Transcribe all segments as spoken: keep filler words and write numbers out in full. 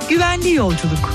Güvenli yolculuk.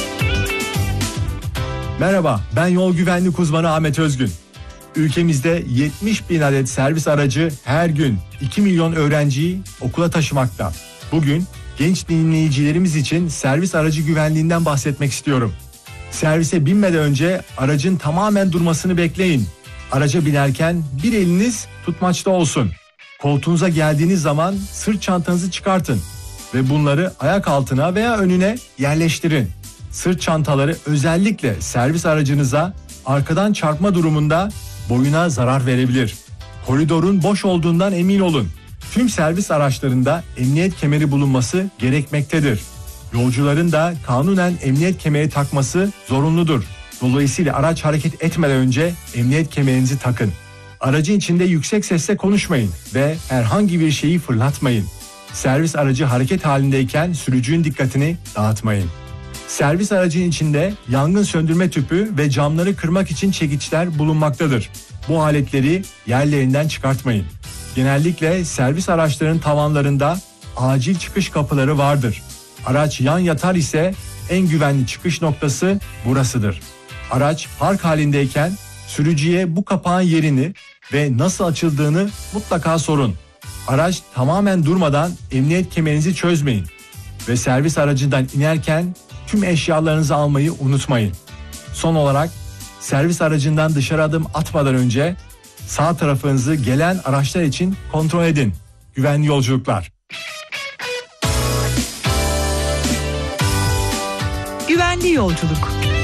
Merhaba, ben yol güvenlik uzmanı Ahmet Özgün. Ülkemizde yetmiş bin adet servis aracı her gün iki milyon öğrenciyi okula taşımakta. Bugün genç dinleyicilerimiz için servis aracı güvenliğinden bahsetmek istiyorum. Servise binmeden önce aracın tamamen durmasını bekleyin. Araca binerken bir eliniz tutmaçta olsun. Koltuğunuza geldiğiniz zaman sırt çantanızı çıkartın ve bunları ayak altına veya önüne yerleştirin. Sırt çantaları özellikle servis aracınıza arkadan çarpma durumunda boyuna zarar verebilir. Koridorun boş olduğundan emin olun. Tüm servis araçlarında emniyet kemeri bulunması gerekmektedir. Yolcuların da kanunen emniyet kemeri takması zorunludur. Dolayısıyla araç hareket etmeden önce emniyet kemerinizi takın. Aracın içinde yüksek sesle konuşmayın ve herhangi bir şeyi fırlatmayın. Servis aracı hareket halindeyken sürücünün dikkatini dağıtmayın. Servis aracının içinde yangın söndürme tüpü ve camları kırmak için çekiçler bulunmaktadır. Bu aletleri yerlerinden çıkartmayın. Genellikle servis araçlarının tavanlarında acil çıkış kapıları vardır. Araç yan yatar ise en güvenli çıkış noktası burasıdır. Araç park halindeyken sürücüye bu kapağın yerini ve nasıl açıldığını mutlaka sorun. Araç tamamen durmadan emniyet kemerinizi çözmeyin ve servis aracından inerken tüm eşyalarınızı almayı unutmayın. Son olarak servis aracından dışarı adım atmadan önce sağ tarafınızı gelen araçlar için kontrol edin. Güvenli yolculuklar. Güvenli yolculuk.